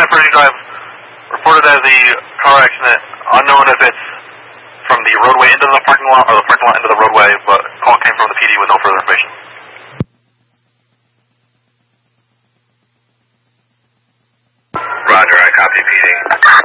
Pershing Drive, reported as a car accident, unknown if it's from the roadway into the parking lot or the parking lot into the roadway, but call came from the PD with no further information. Roger, I copy PD.